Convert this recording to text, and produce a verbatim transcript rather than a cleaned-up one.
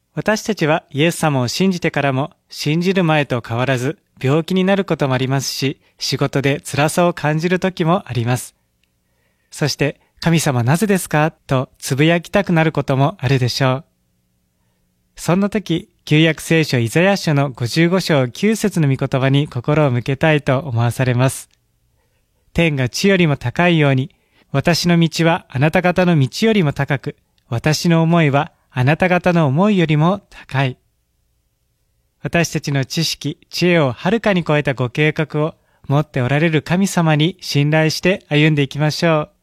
私たちはイエス様を信じてからも、信じる前と変わらず、病気になることもありますし、仕事で辛さを感じる時もあります。そして、神様なぜですかとつぶやきたくなることもあるでしょう。そんな時、旧約聖書イザヤ書のごじゅうご章きゅう節の御言葉に心を向けたいと思わされます。天が地よりも高いように、私の道はあなた方の道よりも高く、私の思いはあなた方の思いよりも高い。私たちの知識、知恵をはるかに超えたご計画を持っておられる神様に信頼して歩んでいきましょう。